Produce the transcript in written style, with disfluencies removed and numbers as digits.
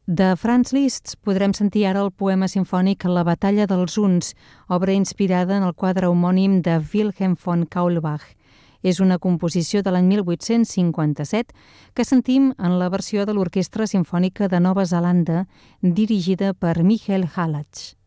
De Franz Liszt podrem sentir ara el poema simfònic La batalla dels Huns, obra inspirada en el quadre homònim de Wilhelm von Kaulbach. És una composició de l'any 1857 que sentim en la versió de l'Orquestra Simfònica de Nova Zelanda, dirigida per Michael Hallatz.